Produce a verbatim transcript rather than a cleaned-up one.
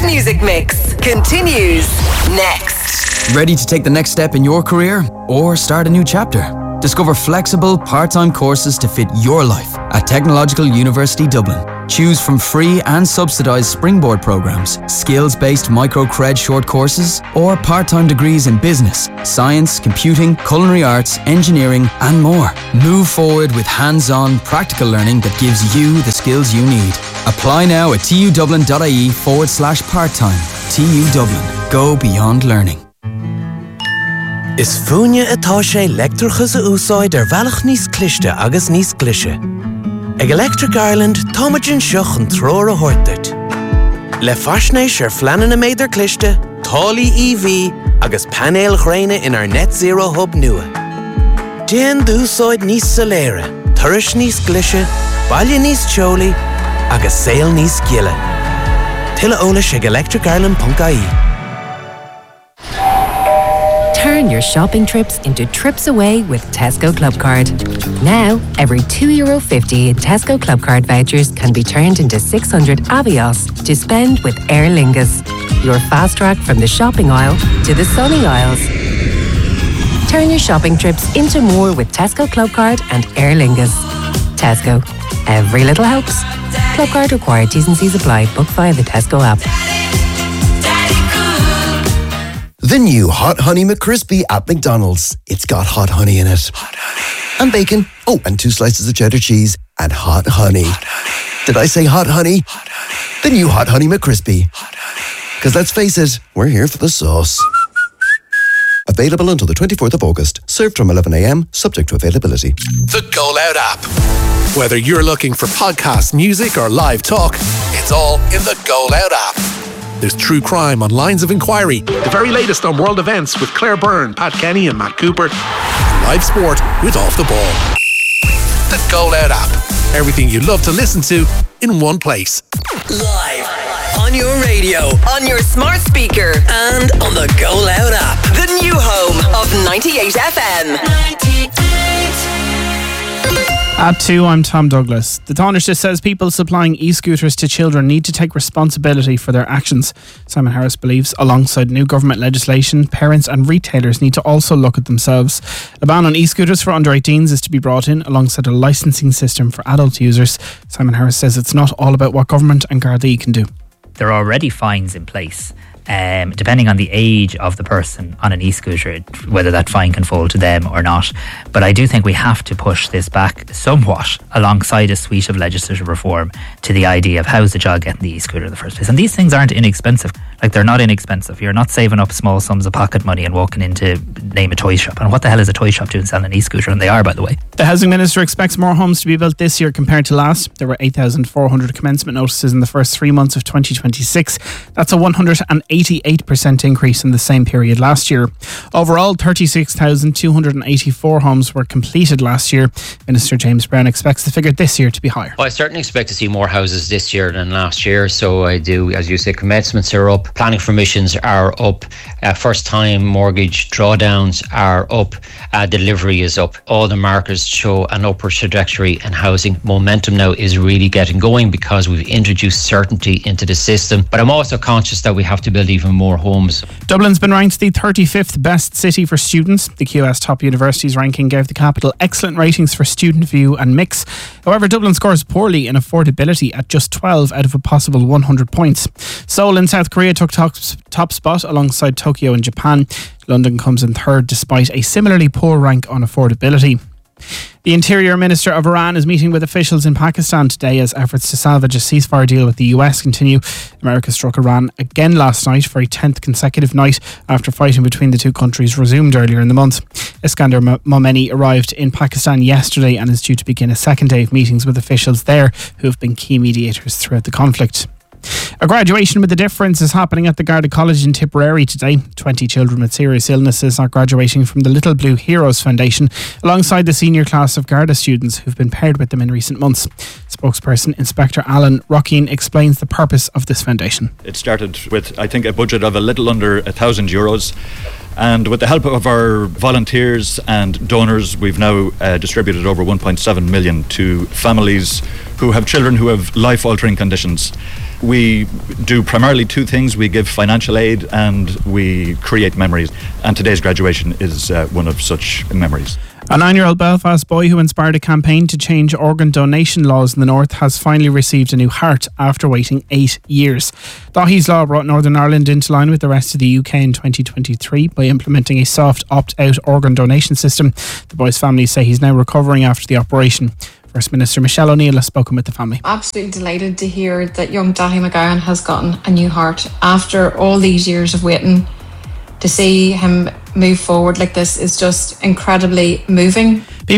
Music Mix continues next. Ready to take the next step in your career or start a new chapter? Discover flexible, part-time courses to fit your life at Technological University Dublin. Choose from free and subsidised springboard programmes, skills-based micro-cred short courses, or part-time degrees in business, science, computing, culinary arts, engineering, and more. Move forward with hands-on, practical learning that gives you the skills you need. Apply now at tudublin.ie forward slash part-time. T U Dublin. Go beyond learning. Is fúine atá sé leictreachas a úsáid ar bhealach níos cliste agus níos clise. Ag Electric Ireland, táimeann seach an tróir a thuirteart. Le faisnéis ar fleanan a méidir cliste, tálaí E V agus panéal ghréine in our net zero hub nua. Déan d'úsáid níos soléire, turais níos clise, baile níos teolaí agus saol níos giile. Tuilleadh eolais ag electric ireland dot I E. Turn your shopping trips into trips away with Tesco Clubcard. Now, every two euro fifty in Tesco Clubcard vouchers can be turned into six hundred Avios to spend with Aer Lingus. Your fast track from the shopping aisle to the sunny aisles. Turn your shopping trips into more with Tesco Clubcard and Aer Lingus. Tesco. Every little helps. Clubcard required. T's and C's apply. Book via the Tesco app. The new Hot Honey McCrispy at McDonald's. It's got hot honey in it. Hot honey. And bacon. Oh, and two slices of cheddar cheese. And hot honey. Hot honey. Did I say hot honey? Hot honey. The new Hot Honey McCrispy. Hot honey. Because let's face it, we're here for the sauce. Available until the twenty-fourth of August. Served from eleven a.m, subject to availability. The Go Loud app. Whether you're looking for podcasts, music, or live talk, it's all in the Go Loud app. There's true crime on Lines of Inquiry, the very latest on world events with Claire Byrne, Pat Kenny and Matt Cooper, and live sport with Off the Ball. The Go Loud app. Everything you love to listen to in one place. Live. On your radio, on your smart speaker, and on the Go Loud app. The new home of ninety-eight F M. ninety-eight. At two, I'm Tom Douglas. The Taoiseach says people supplying e-scooters to children need to take responsibility for their actions. Simon Harris believes, alongside new government legislation, parents and retailers need to also look at themselves. A ban on e-scooters for under eighteens is to be brought in alongside a licensing system for adult users. Simon Harris says it's not all about what government and Gardaí can do. There are already fines in place. Um, depending on the age of the person on an e-scooter, whether that fine can fall to them or not. But I do think we have to push this back somewhat alongside a suite of legislative reform to the idea of how's the child getting the e-scooter in the first place. And these things aren't inexpensive. Like, they're not inexpensive. You're not saving up small sums of pocket money and walking into, name a toy shop. And what the hell is a toy shop doing selling an e-scooter? And they are, by the way. The Housing Minister expects more homes to be built this year compared to last. There were eight thousand four hundred commencement notices in the first three months of twenty twenty-six. That's a one hundred eighty-eight percent increase in the same period last year. Overall, thirty-six thousand two hundred eighty-four homes were completed last year. Minister James Brown expects the figure this year to be higher. Well, I certainly expect to see more houses this year than last year. So I do, as you say, commencements are up, planning permissions are up, uh, first time mortgage drawdowns are up, uh, delivery is up. All the markers show an upward trajectory, and housing momentum now is really getting going because we've introduced certainty into the system. But I'm also conscious that we have to build even more homes. Dublin's been ranked the thirty-fifth best city for students. The Q S Top Universities ranking gave the capital excellent ratings for student view and mix. However, Dublin scores poorly in affordability at just twelve out of a possible one hundred points. Seoul in South Korea took top, top spot alongside Tokyo in Japan. London comes in third despite a similarly poor rank on affordability. The Interior Minister of Iran is meeting with officials in Pakistan today as efforts to salvage a ceasefire deal with the U S continue. America struck Iran again last night for a tenth consecutive night after fighting between the two countries resumed earlier in the month. Iskander Momeni arrived in Pakistan yesterday and is due to begin a second day of meetings with officials there who have been key mediators throughout the conflict. A graduation with a difference is happening at the Garda College in Tipperary today. twenty children with serious illnesses are graduating from the Little Blue Heroes Foundation alongside the senior class of Garda students who've been paired with them in recent months. Spokesperson Inspector Alan Rockeen explains the purpose of this foundation. It started with, I think, a budget of a little under a thousand euros. And with the help of our volunteers and donors, we've now uh, distributed over one point seven million to families who have children who have life-altering conditions. We do primarily two things. We give financial aid and we create memories. And today's graduation is uh, one of such memories. A nine-year-old Belfast boy who inspired a campaign to change organ donation laws in the north has finally received a new heart after waiting eight years. Daithí's law brought Northern Ireland into line with the rest of the U K in twenty twenty-three by implementing a soft opt-out organ donation system. The boy's family say he's now recovering after the operation. First Minister Michelle O'Neill has spoken with the family. Absolutely delighted to hear that young Daithí McGowan has gotten a new heart after all these years of waiting. To see him move forward like this is just incredibly moving. B